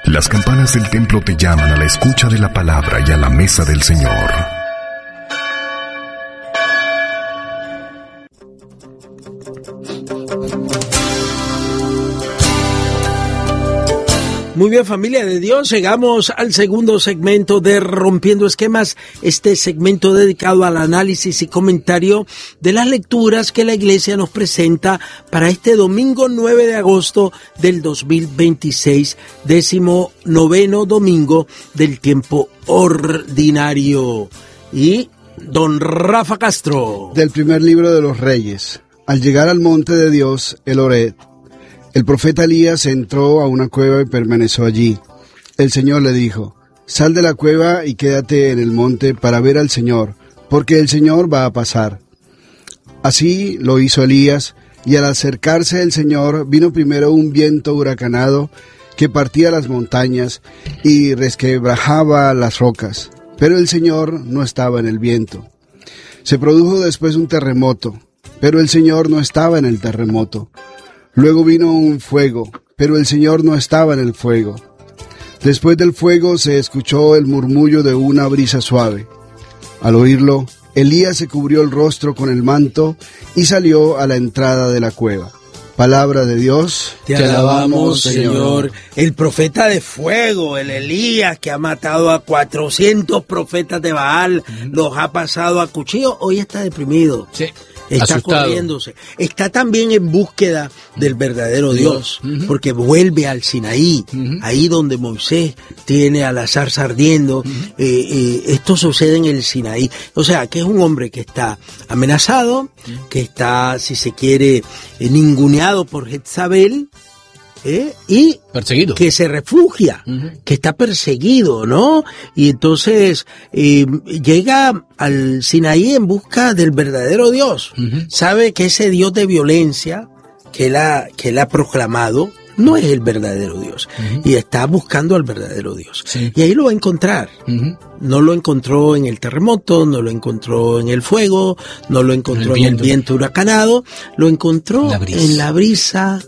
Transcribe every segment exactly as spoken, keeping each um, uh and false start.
Las campanas del templo te llaman a la escucha de la palabra y a la mesa del Señor. Muy bien, familia de Dios, llegamos al segundo segmento de Rompiendo Esquemas, este segmento dedicado al análisis y comentario de las lecturas que la Iglesia nos presenta para este domingo nueve de agosto del dos mil veintiséis, décimo noveno domingo del tiempo ordinario. Y don Rafa Castro. Del primer libro de los Reyes. Al llegar al monte de Dios, el Horeb, el profeta Elías entró a una cueva y permaneció allí. El Señor le dijo: sal de la cueva y quédate en el monte para ver al Señor, porque el Señor va a pasar. Así lo hizo Elías, y al acercarse el Señor, vino primero un viento huracanado que partía las montañas y resquebrajaba las rocas. Pero el Señor no estaba en el viento. Se produjo después un terremoto, pero el Señor no estaba en el terremoto. Luego vino un fuego, pero el Señor no estaba en el fuego. Después del fuego se escuchó el murmullo de una brisa suave. Al oírlo, Elías se cubrió el rostro con el manto y salió a la entrada de la cueva. Palabra de Dios. Te alabamos, Señor. El profeta de fuego, el Elías, que ha matado a cuatrocientos profetas de Baal, uh-huh. los ha pasado a cuchillo, hoy está deprimido. Sí. Está asustado. Corriéndose. Está también en búsqueda del verdadero Dios, Dios. Uh-huh. porque vuelve al Sinaí, uh-huh. ahí donde Moisés tiene a la zarza ardiendo. Uh-huh. eh, eh, esto sucede en el Sinaí. O sea, que es un hombre que está amenazado, uh-huh. que está, si se quiere, eh, ninguneado por Jezabel, ¿Eh? y perseguido, que se refugia, uh-huh. que está perseguido, ¿no? Y entonces eh, llega al Sinaí en busca del verdadero Dios. Uh-huh. Sabe que ese Dios de violencia que él ha, que él ha proclamado no es el verdadero Dios. Uh-huh. Y está buscando al verdadero Dios. Sí. Y ahí lo va a encontrar. Uh-huh. No lo encontró en el terremoto, no lo encontró en el fuego, no lo encontró el en el viento huracanado, lo encontró la en la brisa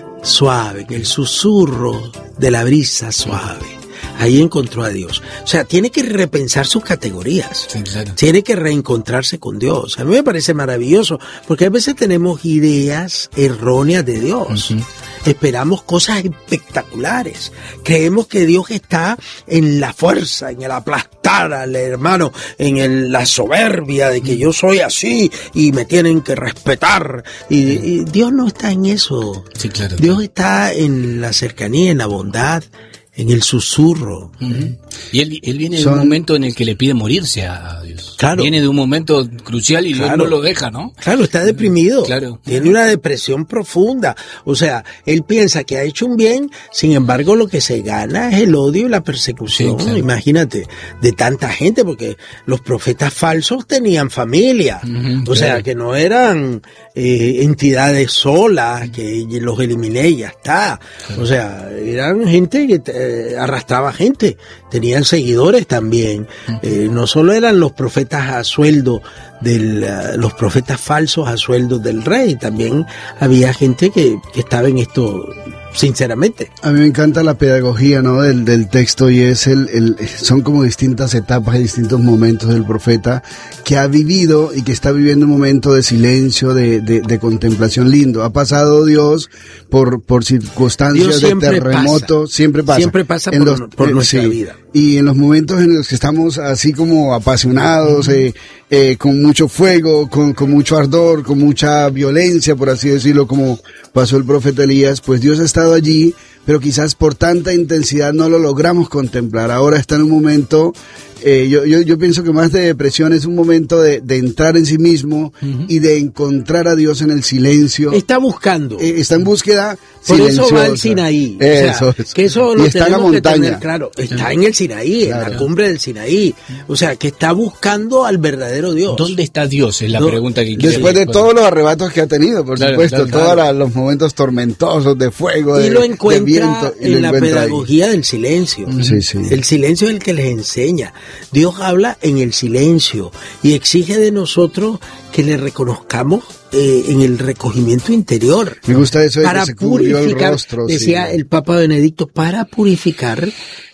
suave, en el susurro de la brisa suave. Ahí encontró a Dios. O sea, tiene que repensar sus categorías. Sí, claro. Tiene que reencontrarse con Dios. A mí me parece maravilloso, porque a veces tenemos ideas erróneas de Dios. Uh-huh. Esperamos cosas espectaculares. Creemos que Dios está en la fuerza, en el aplastar al hermano, en el, la soberbia de que yo soy así y me tienen que respetar. Y, y Dios no está en eso. Sí, claro. Dios está en la cercanía, en la bondad, en el susurro. Uh-huh. Y él, él viene Son... de un momento en el que le pide morirse a Dios. Claro. Viene de un momento crucial y claro. Dios no lo deja, ¿no? Claro, está deprimido. Claro. Tiene una depresión profunda. O sea, él piensa que ha hecho un bien, sin embargo lo que se gana es el odio y la persecución. Sí, claro. Imagínate, de tanta gente, porque los profetas falsos tenían familia. Uh-huh, o claro. sea, que no eran eh, entidades solas, que los eliminé y ya está. Claro. O sea, eran gente que eh, arrastraba gente. Tenían seguidores también. Uh-huh. Eh, no solo eran los profetas a sueldo de uh, los profetas falsos a sueldo del rey, también había gente que, que estaba en esto sinceramente. A mí me encanta la pedagogía, ¿no? del, del texto, y es el, el son como distintas etapas y distintos momentos del profeta que ha vivido y que está viviendo un momento de silencio, de, de, de contemplación lindo. Ha pasado Dios por, por circunstancias de terremoto, pasa. siempre pasa. Siempre pasa en por, los, por eh, nuestra sí. vida. Y en los momentos en los que estamos así como apasionados, eh, eh, con mucho fuego, con, con mucho ardor, con mucha violencia, por así decirlo, como pasó el profeta Elías, pues Dios ha estado allí, pero quizás por tanta intensidad no lo logramos contemplar. Ahora está en un momento, eh, yo, yo, yo pienso que más de depresión es un momento de, de entrar en sí mismo uh-huh. y de encontrar a Dios en el silencio. Está buscando. Eh, está en búsqueda Por silenciosa. eso va al Sinaí. Eso, o sea, eso. Que eso lo y está en la montaña. Tener, claro, está en el Sinaí, claro. en la cumbre del Sinaí. O sea, que está buscando al verdadero Dios. ¿Dónde está Dios? Es la no, pregunta que quiere. Después de todos los arrebatos que ha tenido, por claro, supuesto, claro, todos claro. los momentos tormentosos de fuego, y de, lo encuentra de viento. Y en lo la encuentra pedagogía ahí. del silencio. Sí, sí. El silencio es el que les enseña. Dios habla en el silencio y exige de nosotros que le reconozcamos eh, en el recogimiento interior. Me gusta eso de para que se cubrió el rostro. Decía sí. el Papa Benedicto, para purificar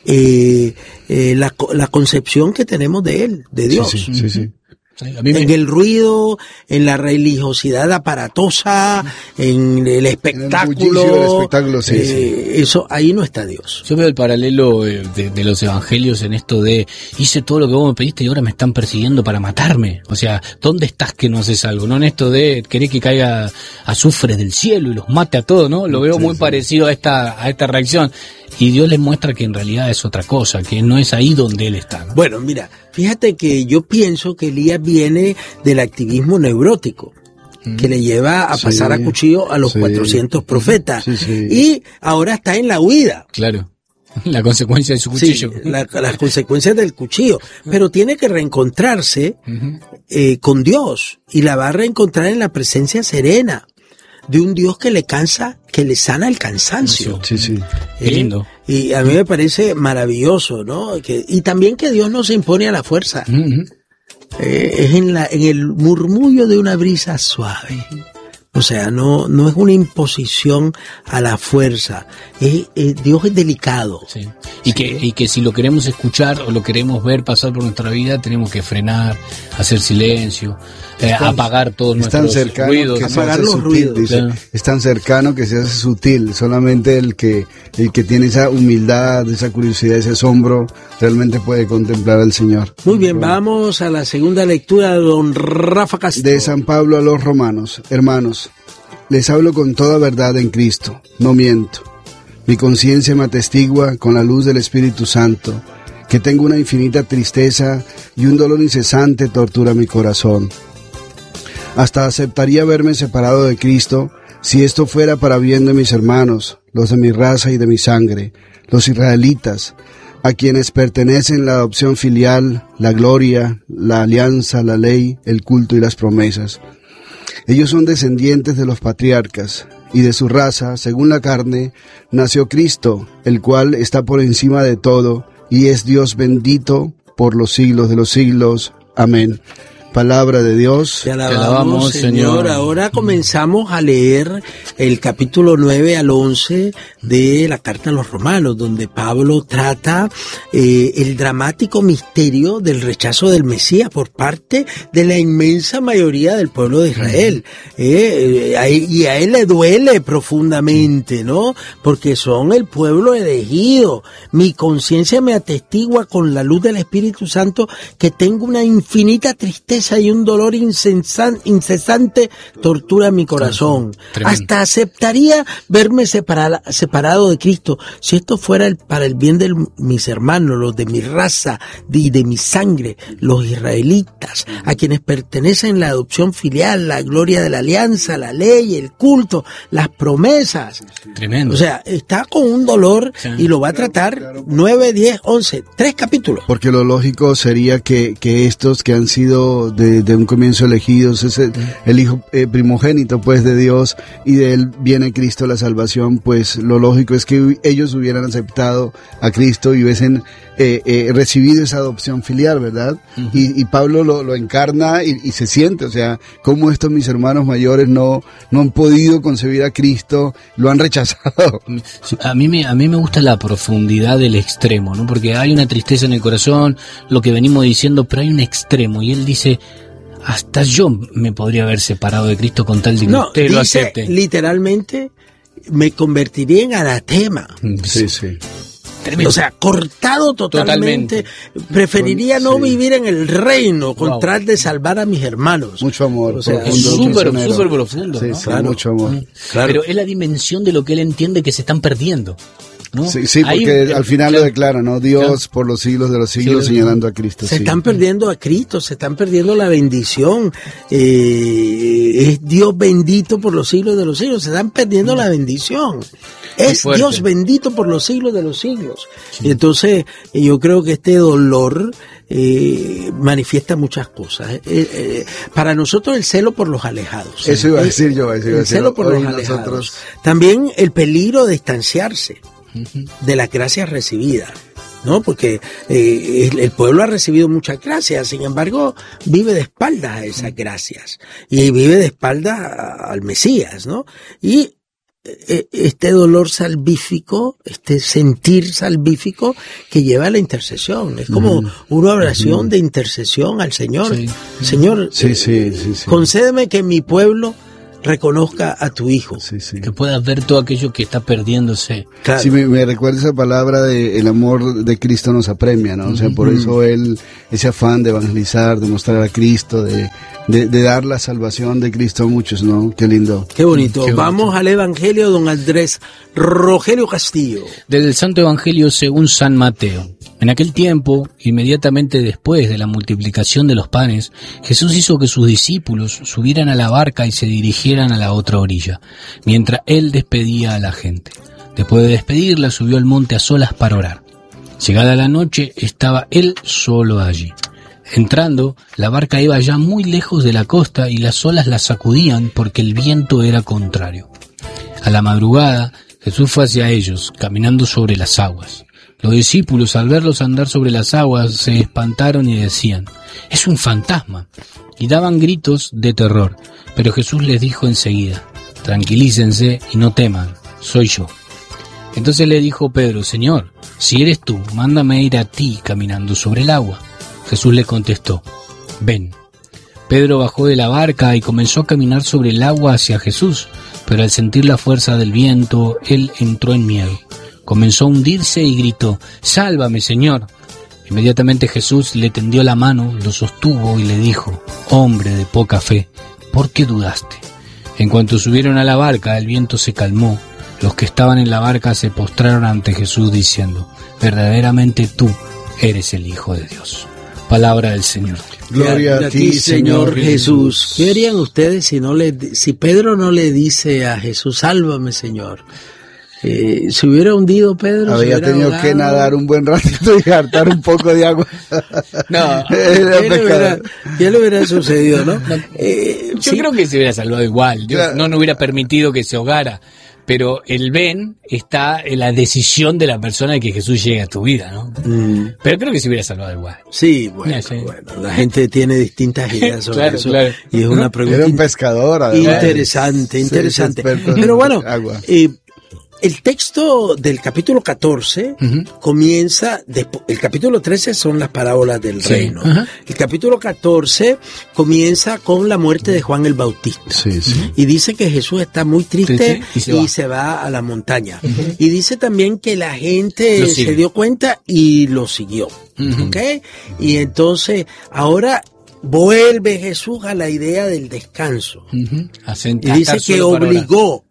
eh, eh, la, la concepción que tenemos de él, de Dios. Sí, sí, sí, sí. A mí me... En el ruido, en la religiosidad aparatosa, en el espectáculo. En el bullicio, el espectáculo sí, eh, sí. Eso, ahí no está Dios. Yo veo el paralelo de, de los evangelios en esto de hice todo lo que vos me pediste y ahora me están persiguiendo para matarme. O sea, ¿dónde estás que no haces algo? No en esto de querer que caiga azufre del cielo y los mate a todos, ¿no? Lo veo sí, muy sí. parecido a esta, a esta reacción. Y Dios les muestra que en realidad es otra cosa, que no es ahí donde Él está, ¿no? Bueno, mira, fíjate que yo pienso que Elías viene del activismo neurótico, mm. que le lleva a sí, pasar a cuchillo a los sí. cuatrocientos profetas. Sí, sí. Y ahora está en la huida. Claro. La consecuencia de su cuchillo. Sí, la, las consecuencias del cuchillo. Pero tiene que reencontrarse uh-huh. eh, con Dios. Y la va a reencontrar en la presencia serena de un Dios que le cansa, que le sana el cansancio. Sí, sí. Qué ¿Eh? lindo. Y a mí me parece maravilloso, ¿no? Que, y también que Dios no se impone a la fuerza. Uh-huh. Eh, es en la, en el murmullo de una brisa suave. O sea, no, no es una imposición a la fuerza. Es, es, Dios es delicado. Sí. Y sí. que, y que si lo queremos escuchar o lo queremos ver pasar por nuestra vida, tenemos que frenar, hacer silencio, eh, tan, apagar todos nuestros ruidos. Que apagar los sutil, ruidos. Dice, claro. Es tan cercano que se hace sutil. Solamente el que, el que tiene esa humildad, esa curiosidad, ese asombro, realmente puede contemplar al Señor. Muy bien, bueno. Vamos a la segunda lectura de don Rafa Castro. De San Pablo a los Romanos. Hermanos, les hablo con toda verdad en Cristo, no miento. Mi conciencia me atestigua con la luz del Espíritu Santo, que tengo una infinita tristeza y un dolor incesante tortura mi corazón. Hasta aceptaría verme separado de Cristo si esto fuera para bien de mis hermanos, los de mi raza y de mi sangre, los israelitas, a quienes pertenecen la adopción filial, la gloria, la alianza, la ley, el culto y las promesas. Ellos son descendientes de los patriarcas, y de su raza, según la carne, nació Cristo, el cual está por encima de todo, y es Dios bendito por los siglos de los siglos. Amén. Palabra de Dios. Te alabamos, Te alabamos Señor. Señor. Ahora comenzamos a leer el capítulo nueve al once de la carta a los Romanos, donde Pablo trata eh, el dramático misterio del rechazo del Mesías por parte de la inmensa mayoría del pueblo de Israel. Eh, eh, y a él le duele profundamente, ¿no? Porque son el pueblo elegido. Mi conciencia me atestigua con la luz del Espíritu Santo que tengo una infinita tristeza y un dolor incesante tortura mi corazón. Tremendo. Hasta aceptaría verme separada, separado de Cristo si esto fuera el, para el bien de mis hermanos, los de mi raza y de, de mi sangre, los israelitas, a quienes pertenecen la adopción filial, la gloria de la alianza, la ley, el culto, las promesas. Tremendo. O sea, está con un dolor sí. y lo va a tratar nueve, diez, once, tres capítulos. Porque lo lógico sería que, que estos que han sido De, de un comienzo elegidos, es el, el hijo eh, primogénito pues de Dios, y de él viene Cristo la salvación, pues lo lógico es que ellos hubieran aceptado a Cristo y hubiesen eh, eh, recibido esa adopción filial, ¿verdad? Uh-huh. y, y Pablo lo, lo encarna y, y se siente, o sea, cómo estos mis hermanos mayores no, no han podido concebir a Cristo, lo han rechazado. A mí me, a mí me gusta la profundidad del extremo, ¿no? Porque hay una tristeza en el corazón, lo que venimos diciendo, pero hay un extremo, y él dice, hasta yo me podría haber separado de Cristo con tal de que no, usted dice, lo acepte. Literalmente, me convertiría en anatema. Sí, sí. Tremendo. O sea, cortado totalmente. totalmente. Preferiría no sí. vivir en el reino con wow. tal de salvar a mis hermanos. Mucho amor. O sea, es súper, súper profundo. Sí, ¿no? sí, claro. mucho amor. Claro. Pero es la dimensión de lo que él entiende que se están perdiendo. ¿No? Sí, sí, porque Ahí, al final claro, lo declara, ¿no? Dios claro. por los siglos de los siglos, sí, señalando a Cristo. Se sí. están perdiendo a Cristo, se están perdiendo la bendición. Eh, es Dios bendito por los siglos de los siglos, se están perdiendo mm. la bendición. Es Dios bendito por los siglos de los siglos. Sí. Y entonces yo creo que este dolor eh, manifiesta muchas cosas. Eh, eh, para nosotros el celo por los alejados. Eso iba a decir yo. Eso iba a decir. El celo por los alejados. Nosotros... También el peligro de distanciarse de las gracias recibidas. ¿no? Porque eh, el, el pueblo ha recibido muchas gracias, sin embargo, vive de espaldas a esas gracias y vive de espaldas a, al Mesías, ¿no? Y eh, este dolor salvífico, este sentir salvífico que lleva a la intercesión, es como mm. una oración mm. de intercesión al Señor. Sí. Señor, sí, sí, sí, sí. concédeme que mi pueblo reconozca a tu hijo. Sí, sí. Que puedas ver todo aquello que está perdiéndose. Claro. Sí, me, me recuerda esa palabra de el amor de Cristo nos apremia, ¿no? O sea, por eso él, ese afán de evangelizar, de mostrar a Cristo, de, de, de dar la salvación de Cristo a muchos, ¿no? Qué lindo. Qué bonito. Qué Vamos bonito. Al Evangelio, don Andrés Rogelio Castillo. Del Santo Evangelio según San Mateo. En aquel tiempo, inmediatamente después de la multiplicación de los panes, Jesús hizo que sus discípulos subieran a la barca y se dirigieran a la otra orilla, mientras él despedía a la gente. Después de despedirla, subió al monte a solas para orar. Llegada la noche, estaba él solo allí. Entrando, la barca iba ya muy lejos de la costa y las olas la sacudían porque el viento era contrario. A la madrugada, Jesús fue hacia ellos, caminando sobre las aguas. Los discípulos, al verlos andar sobre las aguas, se espantaron y decían, «Es un fantasma», y daban gritos de terror. Pero Jesús les dijo enseguida, «Tranquilícense y no teman, soy yo». Entonces le dijo Pedro, «Señor, si eres tú, mándame ir a ti caminando sobre el agua». Jesús le contestó, «Ven». Pedro bajó de la barca y comenzó a caminar sobre el agua hacia Jesús, pero al sentir la fuerza del viento, él entró en miedo. Comenzó a hundirse y gritó, «¡Sálvame, Señor!». Inmediatamente Jesús le tendió la mano, lo sostuvo y le dijo, «Hombre de poca fe, ¿por qué dudaste?». En cuanto subieron a la barca, el viento se calmó. Los que estaban en la barca se postraron ante Jesús diciendo, «Verdaderamente tú eres el Hijo de Dios». Palabra del Señor. Gloria a, a ti, Señor Jesús. ¿Qué harían ustedes si no le, si Pedro no le dice a Jesús, «Sálvame, Señor»? Eh, ¿Se hubiera hundido Pedro? Había tenido ahogado? Que nadar un buen ratito y hartar un poco de agua. No, ¿qué le, hubiera, ¿qué le hubiera sucedido, no? Eh, Yo ¿sí? creo que se hubiera salvado igual. Yo claro. no, no hubiera permitido que se ahogara. Pero el ven está en la decisión de la persona de que Jesús llegue a tu vida, ¿no? Mm. Pero creo que se hubiera salvado igual. Sí, bueno, sí. bueno la gente tiene distintas ideas sobre claro, eso. Claro. Y es una pregunta. Era un pescador, además. Interesante, interesante. Pero bueno, eh, el texto del capítulo catorce uh-huh. comienza, de, el capítulo trece son las parábolas del sí. reino. Uh-huh. El capítulo catorce comienza con la muerte de Juan el Bautista. Sí, sí. Y dice que Jesús está muy triste sí, sí. y, se, y va. se va a la montaña. Uh-huh. Y dice también que la gente se dio cuenta y lo siguió. Uh-huh. ¿Okay? Y entonces, ahora vuelve Jesús a la idea del descanso. Uh-huh. A y dice que obligó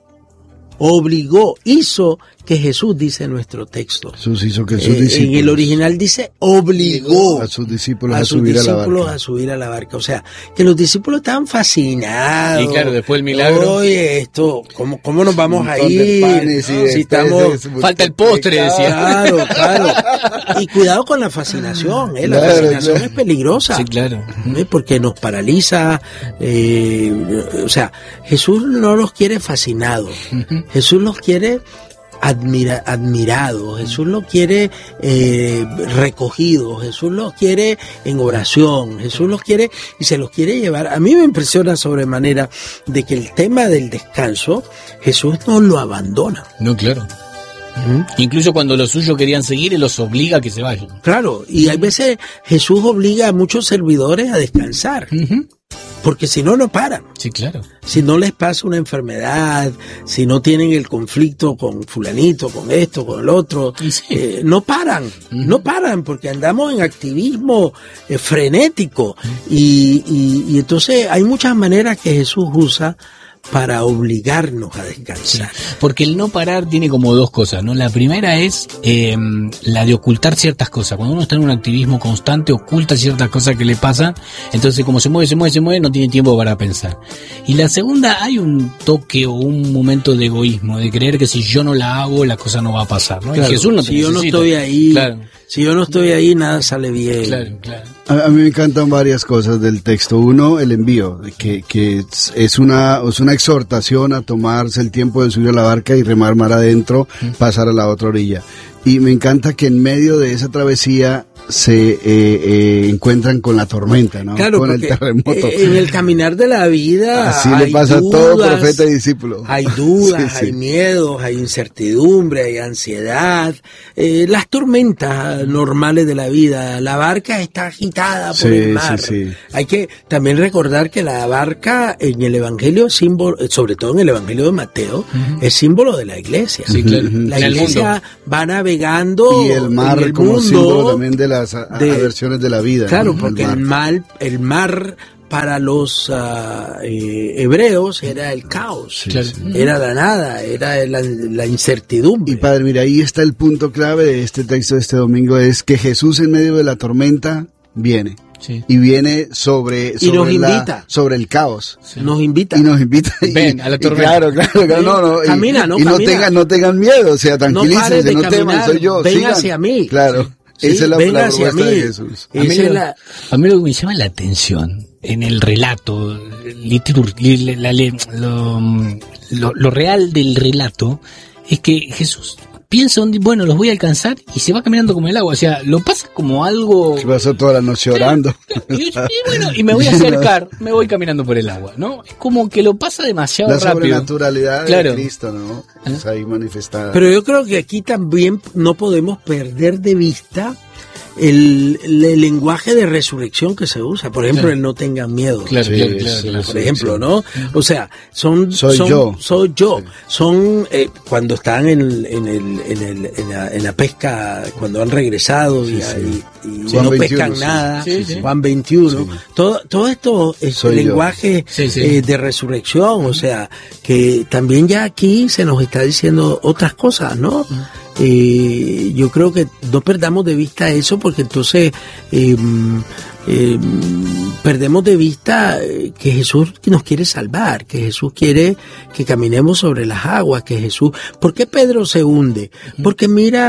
obligó, hizo que Jesús, dice nuestro texto. Jesús hizo que sus eh, discípulos. En el original dice obligó a sus discípulos a, a, sus subir, discípulos a la barca. a subir a la barca. O sea, que los discípulos estaban fascinados. Y claro, después el milagro. Oye, esto, ¿cómo, cómo nos vamos a ir? Panes y si estamos... Falta el postre, decía. Claro, claro. Y cuidado con la fascinación, ¿eh? La claro, fascinación claro. es peligrosa. Sí, claro. ¿eh? Porque nos paraliza. Eh, o sea, Jesús no los quiere fascinados. Uh-huh. Jesús los quiere admira, admirados. Jesús los quiere eh, recogidos. Jesús los quiere en oración. Jesús los quiere y se los quiere llevar. A mí me impresiona sobremanera de que el tema del descanso, Jesús no lo abandona. No, claro. Uh-huh. Incluso cuando los suyos querían seguir, Él los obliga a que se vayan. Claro, y hay veces Jesús obliga a muchos servidores a descansar. Uh-huh. Porque si no, no paran. Sí, claro. Si no les pasa una enfermedad, si no tienen el conflicto con fulanito, con esto, con el otro, sí. eh, no paran, uh-huh. no paran, porque andamos en activismo eh, frenético. Uh-huh. Y, y, y entonces hay muchas maneras que Jesús usa para obligarnos a descansar. Sí, porque el no parar tiene como dos cosas, ¿no? La primera es eh, la de ocultar ciertas cosas. Cuando uno está en un activismo constante, oculta ciertas cosas que le pasan, entonces como se mueve, se mueve, se mueve, no tiene tiempo para pensar. Y la segunda, hay un toque o un momento de egoísmo, de creer que si yo no la hago, la cosa no va a pasar, ¿no? Claro, y Jesús no te si yo necesita. no estoy ahí, claro. si yo no estoy ahí, nada sale bien. Claro, claro. A, a mí me encantan varias cosas del texto. Uno, el envío, que, que es una, es una exhortación a tomarse el tiempo de subir a la barca y remar mar adentro, pasar a la otra orilla. Y me encanta que en medio de esa travesía se eh, eh, encuentran con la tormenta, ¿no? Claro, con el terremoto. En el caminar de la vida así hay le pasa dudas, a todo profeta y discípulo. Hay dudas, sí, sí. hay miedos, hay incertidumbre, hay ansiedad, eh, las tormentas normales de la vida. La barca está agitada por Sí, el mar. sí, sí. Hay que también recordar que la barca en el Evangelio es símbolo, sobre todo en el Evangelio de Mateo, uh-huh. es símbolo de la iglesia. Sí, claro. La en iglesia va navegando y el mar en el como mundo símbolo también de las a- de, aversiones de la vida. Claro, ¿no? porque el mar, el mar, el mar para los uh, eh, hebreos era el caos, Sí, sí. era la nada, era la, la incertidumbre. Y padre, mira, ahí está el punto clave de este texto de este domingo, es que Jesús en medio de la tormenta viene. Sí. Y viene sobre, sobre, y nos la, invita. sobre el caos. Sí. Nos invita. Y nos invita. Y, ven a la tormenta. Claro, claro, claro. No, no, camina, no, y, y no camina. tengan, no tengan miedo, o sea, tranquilícense, no, no teman, soy yo. Ven sigan. hacia mí. Claro. Sí, esa es la, ven la hacia propuesta mí. de Jesús. A mí, Esa lo, es la... a mí lo que me llama la atención en el relato, litur, la, la, lo, lo, lo real del relato, es que Jesús piensa, bueno, los voy a alcanzar y se va caminando como el agua, o sea, lo pasa como algo... Se pasó toda la noche orando. Y, y bueno, y me voy a acercar, me voy caminando por el agua, ¿no? Es como que lo pasa demasiado la rápido. La sobrenaturalidad claro. de Cristo, ¿no? ¿Eh? Es ahí manifestada. Pero yo creo que aquí también no podemos perder de vista el, el, el lenguaje de resurrección que se usa. Por ejemplo, claro. el no tengan miedo. Claro, sí, claro, claro, sí, claro, por sí, ejemplo, sí. ¿no? O sea, son... Soy son, yo. Soy yo. Sí. Son, eh, cuando están en, en, el, en, el, en, la, en la pesca, cuando han regresado sí, y, sí. y, y Juan no veintiuno, pescan sí. nada, sí, sí. Juan veintiuno. Sí. Todo, todo esto es Soy lenguaje sí, sí. Eh, de resurrección, o sea, que también ya aquí se nos está diciendo otras cosas, ¿no? Eh, yo creo que no perdamos de vista eso, porque entonces eh, eh, perdemos de vista que Jesús nos quiere salvar, que Jesús quiere que caminemos sobre las aguas, que Jesús... ¿Por qué Pedro se hunde? Porque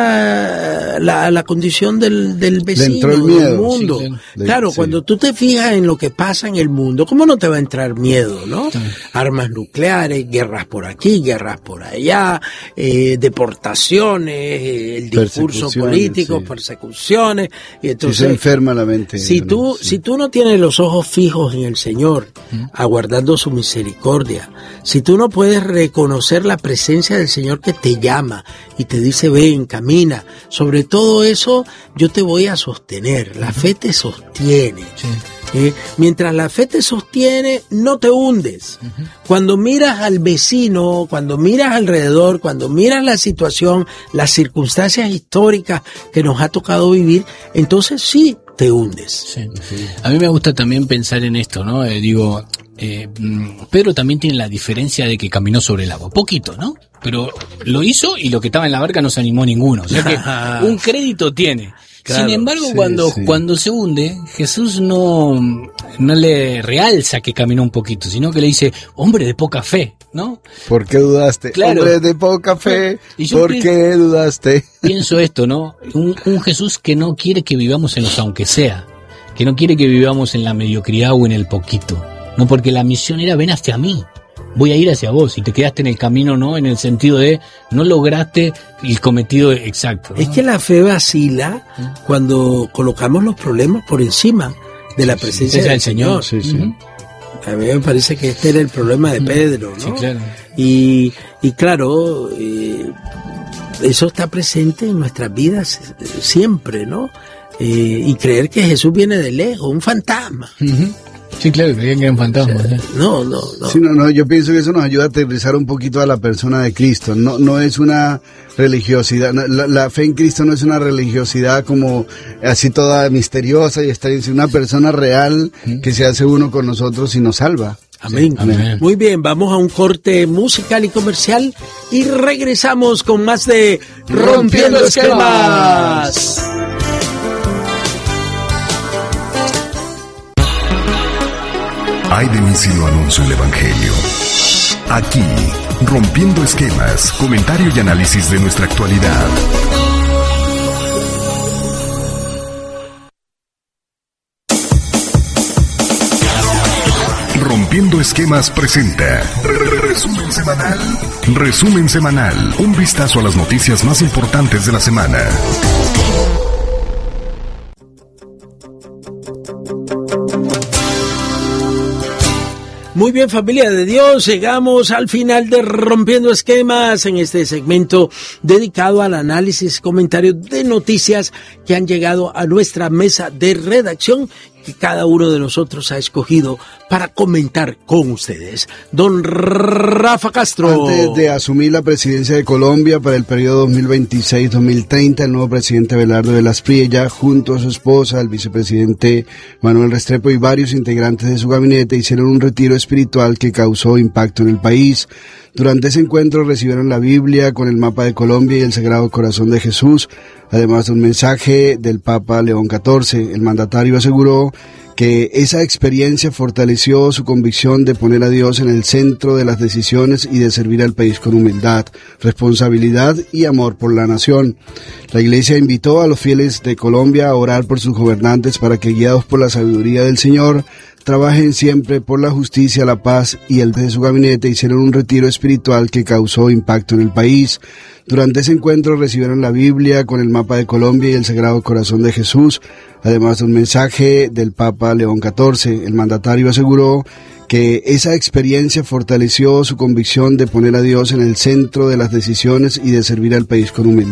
mira la, la condición del, del vecino, el miedo. del mundo. Sí, claro, claro sí. Cuando tú te fijas en lo que pasa en el mundo, ¿cómo no te va a entrar miedo, no? Sí. Armas nucleares, guerras por aquí, guerras por allá, eh, deportaciones, el discurso político, sí. persecuciones, y entonces sí, se enferma la mente. Si ¿no? tú, sí. si tú no tienes los ojos fijos en el Señor, ¿Mm? aguardando su misericordia, si tú no puedes reconocer la presencia del Señor que te llama y te dice ven, camina, sobre todo eso yo te voy a sostener, la fe te sostiene. Sí. ¿Eh? Mientras la fe te sostiene, no te hundes. Uh-huh. Cuando miras al vecino, cuando miras alrededor, cuando miras la situación, las circunstancias históricas que nos ha tocado vivir, entonces sí te hundes. Sí. Sí. A mí me gusta también pensar en esto, ¿no? Eh, digo, eh, Pedro también tiene la diferencia de que caminó sobre el agua, poquito, ¿no? Pero lo hizo y lo que estaba en la barca no se animó ninguno. O sea que un crédito tiene. Claro, Sin embargo, sí, cuando, sí. cuando se hunde, Jesús no, no le realza que caminó un poquito, sino que le dice, hombre de poca fe, ¿no? ¿Por qué dudaste? Claro. Hombre de poca fe, ¿por pienso, qué dudaste? Pienso esto, ¿no? Un, un Jesús que no quiere que vivamos en los aunque sea, que no quiere que vivamos en la mediocridad o en el poquito, no, porque la misión era ven hacia mí. Voy a ir hacia vos y te quedaste en el camino, ¿no? En el sentido de no lograste el cometido exacto, ¿no? Es que la fe vacila ¿Mm? cuando colocamos los problemas por encima de la presencia sí, del Señor. Señor. Sí, sí. Uh-huh. A mí me parece que este era el problema de Pedro, ¿no? Sí, claro. Y, y claro, eh, eso está presente en nuestras vidas siempre, ¿no? Eh, y creer que Jesús viene de lejos, un fantasma. Uh-huh. Sí, claro, creían que eran fantasmas. ¿eh? No, no, no. Sí, no, no. Yo pienso que eso nos ayuda a aterrizar un poquito a la persona de Cristo. No, no es una religiosidad. La, la fe en Cristo no es una religiosidad como así toda misteriosa y está es una persona real que se hace uno con nosotros y nos salva. Amén. Sí, amén. Muy bien, vamos a un corte musical y comercial y regresamos con más de Rompiendo, Rompiendo Esquemas. Esquemas. Ay de mí si no anuncio el Evangelio. Aquí, rompiendo esquemas, comentario y análisis de nuestra actualidad. Rompiendo Esquemas presenta Resumen Semanal. Resumen Semanal, un vistazo a las noticias más importantes de la semana. Muy bien, familia de Dios, llegamos al final de Rompiendo Esquemas en este segmento dedicado al análisis, comentario de noticias que han llegado a nuestra mesa de redacción que cada uno de nosotros ha escogido para comentar con ustedes. Don Rafa Castro. Antes de asumir la presidencia de Colombia para el periodo dos mil veintiséis dos mil treinta, el nuevo presidente Abelardo de las Priella, junto a su esposa, el vicepresidente Manuel Restrepo y varios integrantes de su gabinete, hicieron un retiro espiritual que causó impacto en el país. Durante ese encuentro recibieron la Biblia con el mapa de Colombia y el Sagrado Corazón de Jesús, además de un mensaje del Papa León catorce. El mandatario aseguró que esa experiencia fortaleció su convicción de poner a Dios en el centro de las decisiones y de servir al país con humildad, responsabilidad y amor por la nación. La Iglesia invitó a los fieles de Colombia a orar por sus gobernantes para que, guiados por la sabiduría del Señor, trabajen siempre por la justicia, la paz, y el de su gabinete hicieron un retiro espiritual que causó impacto en el país. Durante ese encuentro recibieron la Biblia con el mapa de Colombia y el Sagrado Corazón de Jesús, además de un mensaje del Papa León catorce. El mandatario aseguró que esa experiencia fortaleció su convicción de poner a Dios en el centro de las decisiones y de servir al país con humildad.